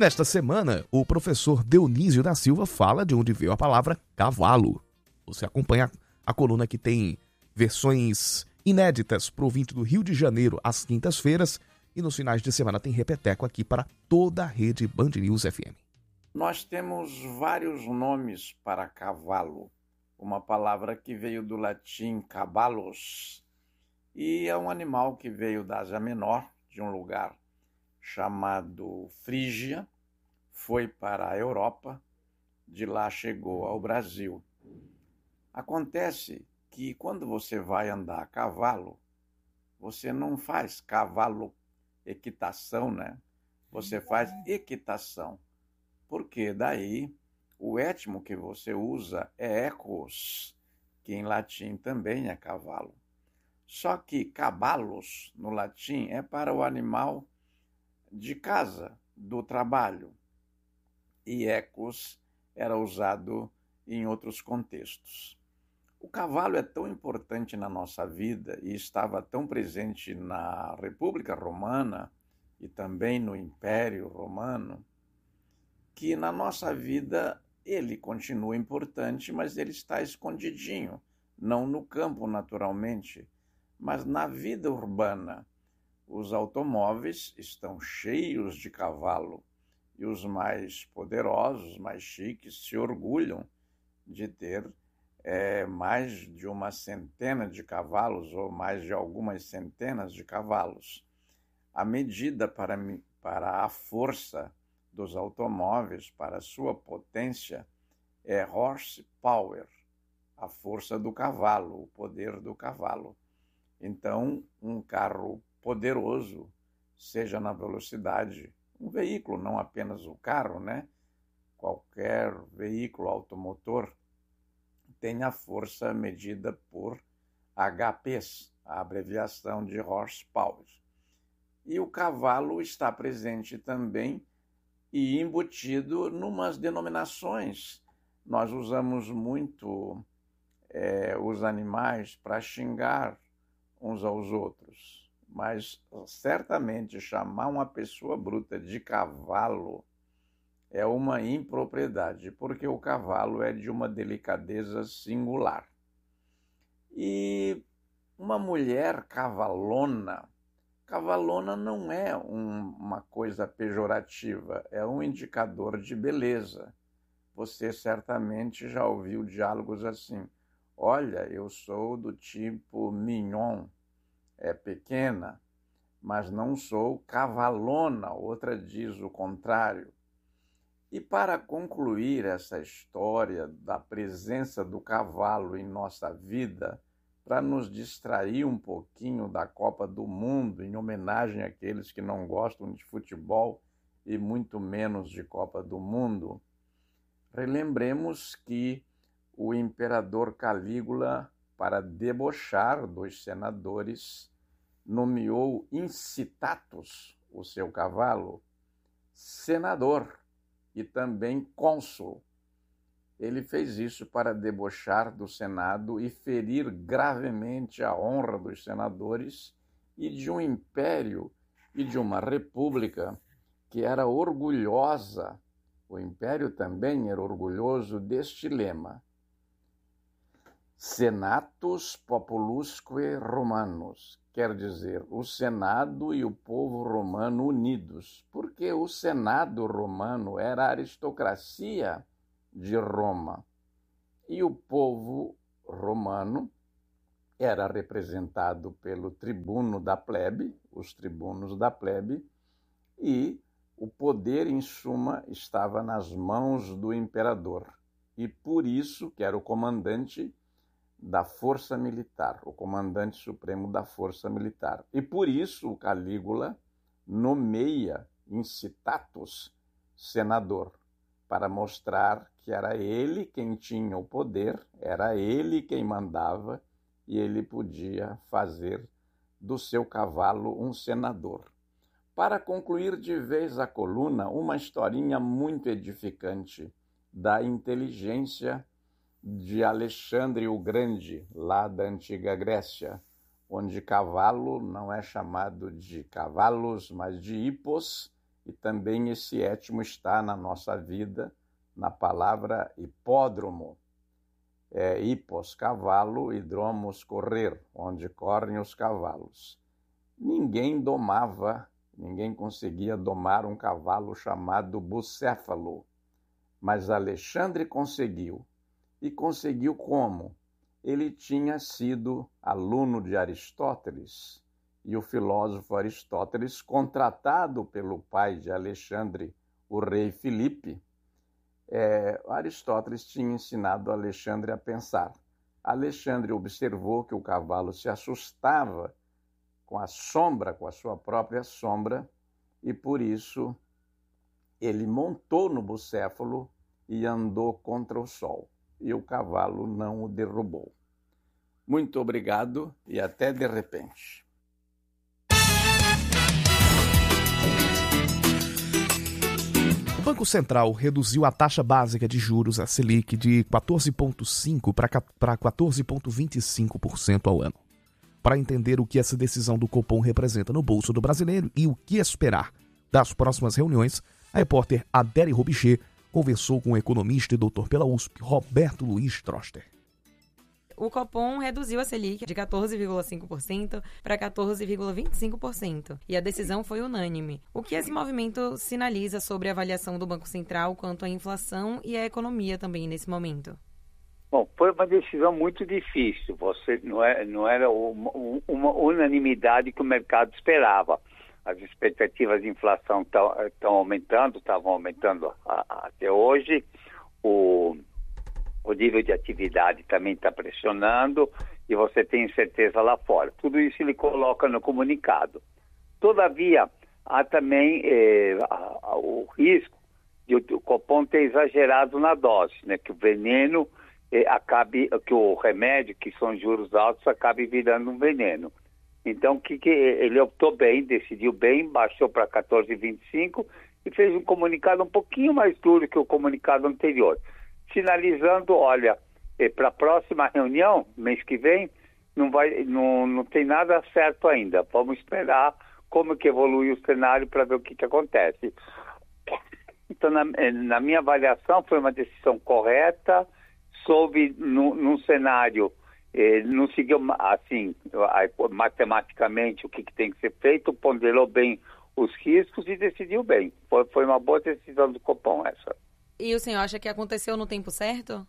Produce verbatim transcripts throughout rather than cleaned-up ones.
Nesta semana, o professor Dionísio da Silva fala de onde veio a palavra cavalo. Você acompanha a coluna que tem versões inéditas para o ouvinte do Rio de Janeiro às quintas-feiras e nos finais de semana tem repeteco aqui para toda a rede Band News F M. Nós temos vários nomes para cavalo, uma palavra que veio do latim cavalos, e é um animal que veio da Ásia Menor, de um lugar chamado Frígia, foi para a Europa, de lá chegou ao Brasil. Acontece que quando você vai andar a cavalo, você não faz cavalo equitação, né? Você faz equitação. Porque daí o étimo que você usa é equus, que em latim também é cavalo. Só que caballos, no latim, é para o animal de casa, do trabalho. E equus era usado em outros contextos. O cavalo é tão importante na nossa vida e estava tão presente na República Romana e também no Império Romano, que na nossa vida ele continua importante, mas ele está escondidinho, não no campo naturalmente, mas na vida urbana. Os automóveis estão cheios de cavalo e os mais poderosos, mais chiques, se orgulham de ter é, mais de uma centena de cavalos ou mais de algumas centenas de cavalos. A medida para, para a força dos automóveis, para a sua potência, é horsepower, a força do cavalo, o poder do cavalo. Então, um carro poderoso, seja na velocidade, um veículo, não apenas o carro, né? Qualquer veículo automotor tem a força medida por H Ps, a abreviação de horsepower. E o cavalo está presente também e embutido numas denominações. Nós usamos muito é, os animais para xingar uns aos outros, mas certamente chamar uma pessoa bruta de cavalo é uma impropriedade, porque o cavalo é de uma delicadeza singular. E uma mulher cavalona, cavalona não é um, uma coisa pejorativa, é um indicador de beleza. Você certamente já ouviu diálogos assim: olha, eu sou do tipo mignon, é pequena, mas não sou cavalona, outra diz o contrário. E para concluir essa história da presença do cavalo em nossa vida, para nos distrair um pouquinho da Copa do Mundo, em homenagem àqueles que não gostam de futebol e muito menos de Copa do Mundo, relembremos que o imperador Calígula, para debochar dos senadores, nomeou Incitatus, o seu cavalo, senador e também cônsul. Ele fez isso para debochar do Senado e ferir gravemente a honra dos senadores e de um império e de uma república que era orgulhosa. O império também era orgulhoso deste lema: Senatus populusque Romanus, quer dizer, o Senado e o povo romano unidos, porque o Senado romano era a aristocracia de Roma e o povo romano era representado pelo tribuno da plebe, os tribunos da plebe, e o poder, em suma, estava nas mãos do imperador. E por isso que era o comandante da força militar, o comandante supremo da força militar. E por isso o Calígula nomeia Incitatus senador, para mostrar que era ele quem tinha o poder, era ele quem mandava e ele podia fazer do seu cavalo um senador. Para concluir de vez a coluna, uma historinha muito edificante da inteligência de Alexandre o Grande, lá da antiga Grécia, onde cavalo não é chamado de cavalos, mas de hippos, E também esse étimo está na nossa vida, na palavra hipódromo. É hipos, cavalo, e dromos, correr, onde correm os cavalos. Ninguém domava, ninguém conseguia domar um cavalo chamado bucéfalo, mas Alexandre conseguiu. E conseguiu como? Ele tinha sido aluno de Aristóteles, e o filósofo Aristóteles, contratado pelo pai de Alexandre, o rei Filipe, é, Aristóteles tinha ensinado Alexandre a pensar. Alexandre observou que o cavalo se assustava com a sombra, com a sua própria sombra, e por isso ele montou no bucéfalo e andou contra o sol, e o cavalo não o derrubou. Muito obrigado e até de repente. O Banco Central reduziu a taxa básica de juros, a Selic, de quatorze vírgula cinco por cento para quatorze vírgula vinte e cinco por cento ao ano. Para entender o que essa decisão do Copom representa no bolso do brasileiro e o que esperar das próximas reuniões, a repórter Adélia Robichê conversou com o economista e doutor pela U S P, Roberto Luiz Troster. O Copom reduziu a Selic de quatorze vírgula cinco por cento para quatorze vírgula vinte e cinco por cento e a decisão foi unânime. O que esse movimento sinaliza sobre a avaliação do Banco Central quanto à inflação e à economia também nesse momento? Bom, foi uma decisão muito difícil. Você não, é, não era uma, uma unanimidade que o mercado esperava. As expectativas de inflação estão aumentando, estavam aumentando a, a, até hoje. O, o nível de atividade também está pressionando e você tem incerteza lá fora. Tudo isso ele coloca no comunicado. Todavia, há também eh, a, a, o risco de o Copom ter exagerado na dose, né? Que o veneno eh, acabe, que o remédio, que são juros altos, acabe virando um veneno. Então, que, que ele optou bem, decidiu bem, baixou para quatorze vírgula vinte e cinco e fez um comunicado um pouquinho mais duro que o comunicado anterior, sinalizando, olha, eh, para a próxima reunião, mês que vem, não, vai, não, não tem nada certo ainda. Vamos esperar como que evolui o cenário para ver o que, que acontece. Então, na, na minha avaliação, foi uma decisão correta, soube no, num cenário... Eh, não seguiu, assim, matematicamente o que, que tem que ser feito, ponderou bem os riscos e decidiu bem. Foi, foi uma boa decisão do Copom essa. E o senhor acha que aconteceu no tempo certo?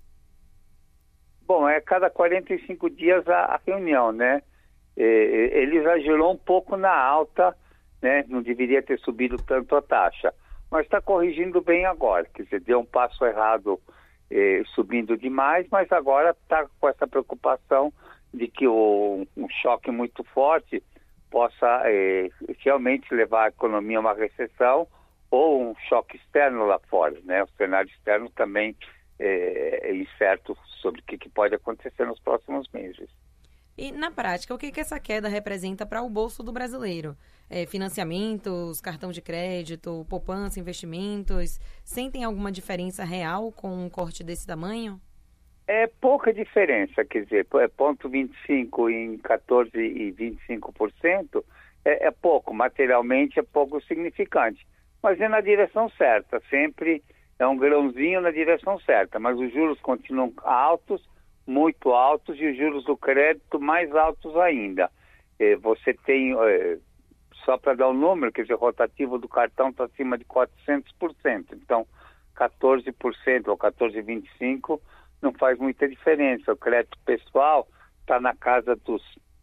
Bom, é cada quarenta e cinco dias a, a reunião, né? Eh, ele exagerou um pouco na alta, né? Não deveria ter subido tanto a taxa, mas está corrigindo bem agora, quer dizer, deu um passo errado Eh, subindo demais, mas agora está com essa preocupação de que o, um choque muito forte possa eh, realmente levar a economia a uma recessão ou um choque externo lá fora, né? O cenário externo também eh, é incerto sobre o que, que pode acontecer nos próximos meses. E, na prática, o que, que essa queda representa para o bolso do brasileiro? É, financiamentos, cartão de crédito, poupança, investimentos, sentem alguma diferença real com um corte desse tamanho? É pouca diferença, quer dizer, é ponto vinte e cinco em quatorze vírgula vinte e cinco por cento é, é pouco, materialmente é pouco significante, mas é na direção certa, sempre é um grãozinho na direção certa, mas os juros continuam altos, muito altos, e os juros do crédito mais altos ainda. Eh, você tem, eh, só para dar um número, quer dizer, o rotativo do cartão está acima de quatrocentos por cento, então quatorze por cento ou quatorze vírgula vinte e cinco por cento não faz muita diferença. O crédito pessoal está na casa dos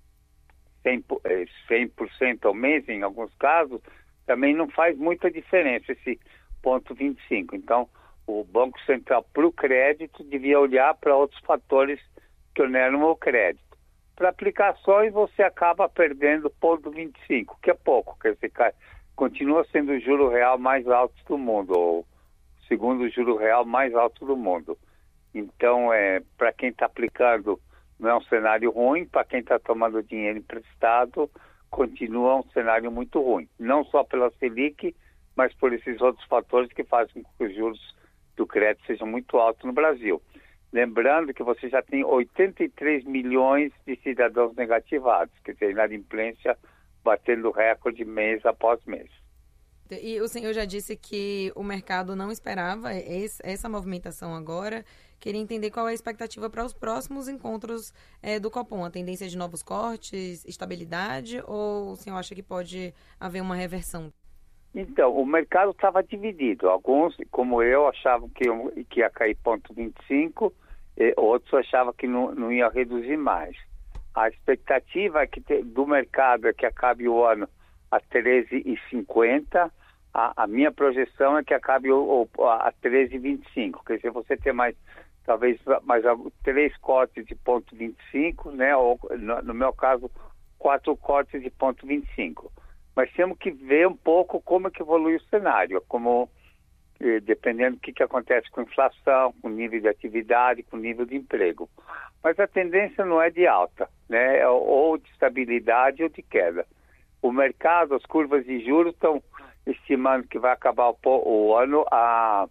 cem por cento ao mês, em alguns casos, também não faz muita diferença esse ponto vinte e cinco. Então, o Banco Central, para o crédito, devia olhar para outros fatores que oneram o crédito. Para aplicações, você acaba perdendo ponto vinte e cinco, que é pouco. Quer dizer, continua sendo o juro real mais alto do mundo, ou o segundo juro real mais alto do mundo. Então, é, para quem está aplicando, não é um cenário ruim. Para quem está tomando dinheiro emprestado, continua um cenário muito ruim. Não só pela Selic, mas por esses outros fatores que fazem com que os juros do crédito sejam muito altos no Brasil. Lembrando que você já tem oitenta e três milhões de cidadãos negativados, quer dizer, inadimplência batendo recorde mês após mês. E o senhor já disse que o mercado não esperava essa movimentação agora. Queria entender qual é a expectativa para os próximos encontros é, do Copom. A tendência de novos cortes, estabilidade, ou o senhor acha que pode haver uma reversão? Então, o mercado estava dividido. Alguns, como eu, achavam que, que ia cair zero vírgula vinte e cinco, e outros achavam que não, não ia reduzir mais. A expectativa é que te, do mercado é que acabe o ano a treze vírgula cinquenta. A, a minha projeção é que acabe o, o, a treze vírgula vinte e cinco. Quer dizer, você ter mais, talvez, mais três cortes de zero vírgula vinte e cinco, né? Ou, no, no meu caso, quatro cortes de zero vírgula vinte e cinco. Mas temos que ver um pouco como é que evolui o cenário, como eh, dependendo do que, que acontece com a inflação, com o nível de atividade, com o nível de emprego. Mas a tendência não é de alta, né? Ou de estabilidade ou de queda. O mercado, as curvas de juros estão estimando que vai acabar o, o ano a,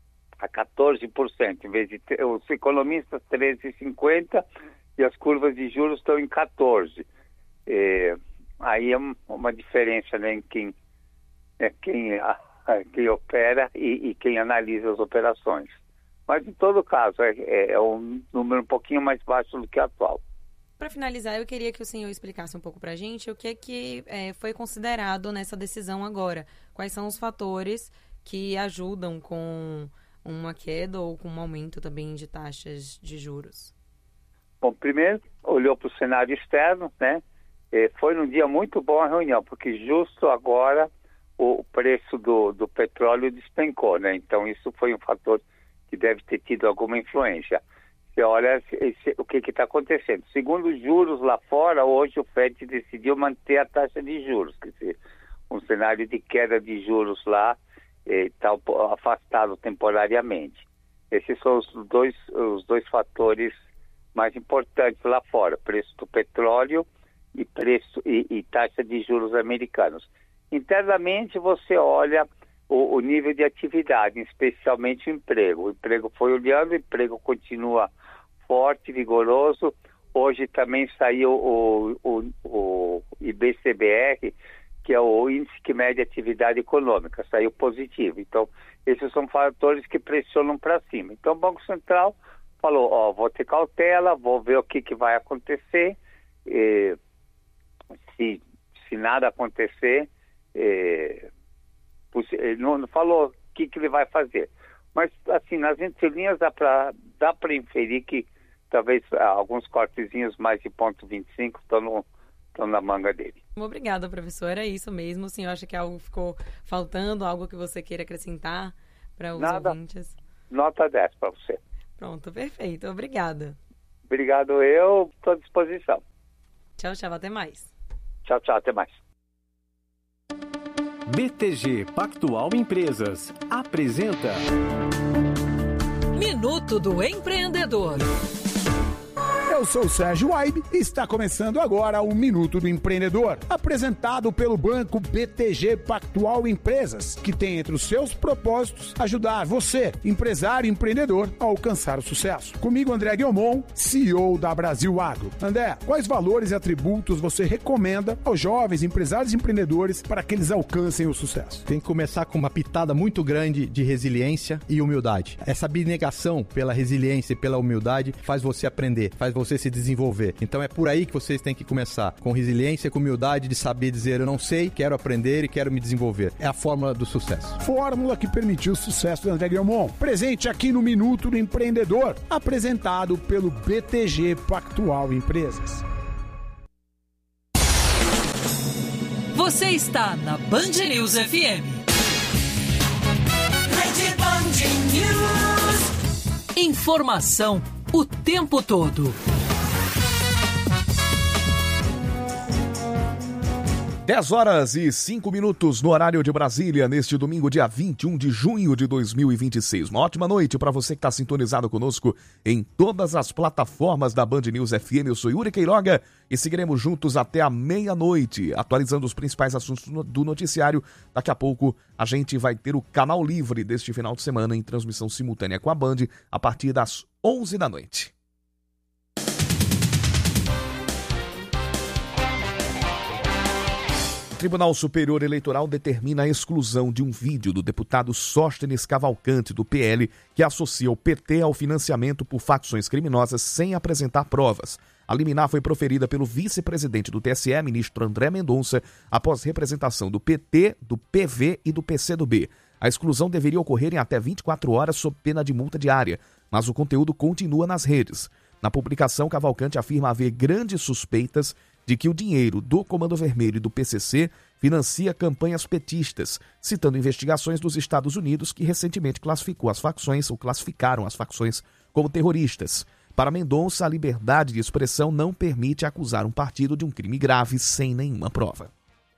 a quatorze por cento, em vez de os economistas treze vírgula cinquenta e as curvas de juros estão em quatorze por cento. Eh, Aí é uma diferença, né, em quem, é, quem, a, quem opera e, e quem analisa as operações. Mas, em todo caso, é, é, é um número um pouquinho mais baixo do que o atual. Para finalizar, eu queria que o senhor explicasse um pouco para a gente o que é que é, foi considerado nessa decisão agora. Quais são os fatores que ajudam com uma queda ou com um aumento também de taxas de juros? Bom, primeiro, olhou para o cenário externo, né? Foi num dia muito bom a reunião, porque justo agora o preço do, do petróleo despencou, né? Então isso foi um fator que deve ter tido alguma influência. Você olha esse, o que está acontecendo. Segundo os juros lá fora, hoje o Fed decidiu manter a taxa de juros, quer dizer, um cenário de queda de juros lá está eh, afastado temporariamente. Esses são os dois, os dois fatores mais importantes lá fora, preço do petróleo e preço e, e taxa de juros americanos. Internamente você olha o, o nível de atividade, especialmente o emprego. O emprego foi olhando, o emprego continua forte, vigoroso. Hoje também saiu o, o, o I B C B R, que é o índice que mede a atividade econômica, saiu positivo. Então, esses são fatores que pressionam para cima. Então, o Banco Central falou, ó, vou ter cautela, vou ver o que, que vai acontecer. E, Se, se nada acontecer, é, ele não falou o que, que ele vai fazer. Mas, assim, nas entrelinhas dá para dá para inferir que talvez alguns cortezinhos mais de zero vírgula vinte e cinco estão na manga dele. Obrigada, professor. Era isso mesmo. O senhor acha que algo ficou faltando, algo que você queira acrescentar para os Nada. ouvintes? Nota dez para você. Pronto, perfeito. Obrigada. Obrigado, eu estou à disposição. Tchau, tchau. Até mais. Tchau, tchau, até mais. B T G Pactual Empresas apresenta Minuto do Empreendedor. Eu sou o Sérgio Waibe e está começando agora o Minuto do Empreendedor, apresentado pelo banco B T G Pactual Empresas, que tem entre os seus propósitos ajudar você, empresário e empreendedor, a alcançar o sucesso. Comigo, André Guilmon, C E O da Brasil Agro. André, quais valores e atributos você recomenda aos jovens empresários e empreendedores para que eles alcancem o sucesso? Tem que começar com uma pitada muito grande de resiliência e humildade. Essa abnegação pela resiliência e pela humildade faz você aprender, faz você se desenvolver. Então é por aí que vocês têm que começar, com resiliência, com humildade de saber dizer eu não sei, quero aprender e quero me desenvolver. É a fórmula do sucesso. Fórmula que permitiu o sucesso do André Guilmon. Presente aqui no Minuto do Empreendedor, apresentado pelo B T G Pactual Empresas. Você está na Band News F M. Rede Band News. Informação o tempo todo. dez horas e cinco minutos no horário de Brasília, neste domingo, dia vinte e um de junho de dois mil e vinte e seis. Uma ótima noite para você que está sintonizado conosco em todas as plataformas da Band News F M. Eu sou Yuri Queiroga e seguiremos juntos até a meia-noite, atualizando os principais assuntos do noticiário. Daqui a pouco a gente vai ter o Canal Livre deste final de semana em transmissão simultânea com a Band a partir das onze da noite. Tribunal Superior Eleitoral determina a exclusão de um vídeo do deputado Sóstenes Cavalcante, do P L, que associa o P T ao financiamento por facções criminosas sem apresentar provas. A liminar foi proferida pelo vice-presidente do T S E, ministro André Mendonça, após representação do P T, do P V e do P C do B. A exclusão deveria ocorrer em até vinte e quatro horas sob pena de multa diária, mas o conteúdo continua nas redes. Na publicação, Cavalcante afirma haver grandes suspeitas de que o dinheiro do Comando Vermelho e do P C C financia campanhas petistas, citando investigações dos Estados Unidos que recentemente classificou as facções, ou classificaram as facções, como terroristas. Para Mendonça, a liberdade de expressão não permite acusar um partido de um crime grave sem nenhuma prova.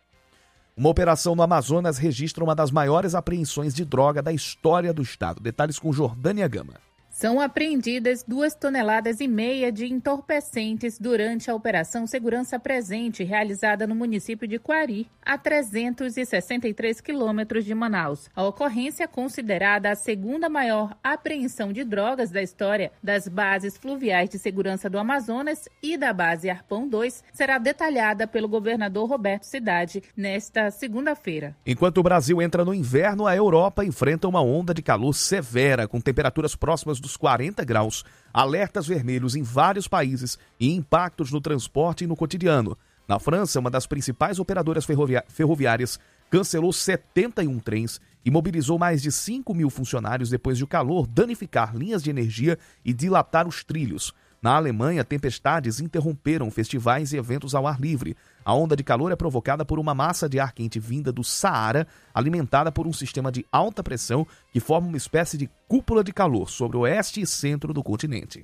Uma operação no Amazonas registra uma das maiores apreensões de droga da história do estado. Detalhes com Jordânia Gama. São apreendidas duas toneladas e meia de entorpecentes durante a Operação Segurança Presente, realizada no município de Quari, a trezentos e sessenta e três quilômetros de Manaus. A ocorrência, considerada a segunda maior apreensão de drogas da história das bases fluviais de segurança do Amazonas e da base Arpão dois, será detalhada pelo governador Roberto Cidade nesta segunda-feira. Enquanto o Brasil entra no inverno, a Europa enfrenta uma onda de calor severa, com temperaturas próximas dos quarenta graus, alertas vermelhos em vários países e impactos no transporte e no cotidiano. Na França, uma das principais operadoras ferrovia- ferroviárias cancelou setenta e um trens e mobilizou mais de cinco mil funcionários depois de o calor danificar linhas de energia e dilatar os trilhos. Na Alemanha, tempestades interromperam festivais e eventos ao ar livre. A onda de calor é provocada por uma massa de ar quente vinda do Saara, alimentada por um sistema de alta pressão que forma uma espécie de cúpula de calor sobre o oeste e centro do continente.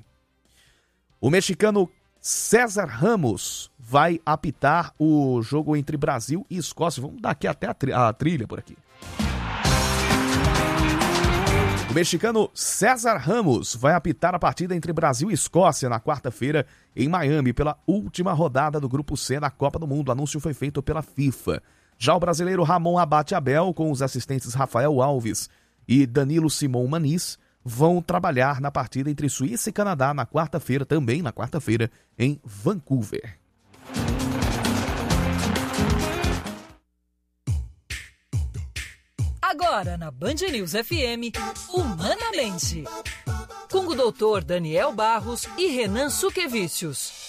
O mexicano César Ramos vai apitar o jogo entre Brasil e Escócia. Vamos dar aqui até a, tri- a trilha por aqui. O mexicano César Ramos vai apitar a partida entre Brasil e Escócia na quarta-feira em Miami pela última rodada do Grupo C da Copa do Mundo. O anúncio foi feito pela FIFA. Já o brasileiro Ramon Abate Abel, com os assistentes Rafael Alves e Danilo Simão Maniz, vão trabalhar na partida entre Suíça e Canadá na quarta-feira, também na quarta-feira, em Vancouver. Agora na Band News F M, Humanamente, com o doutor Daniel Barros e Renan Suquevicius.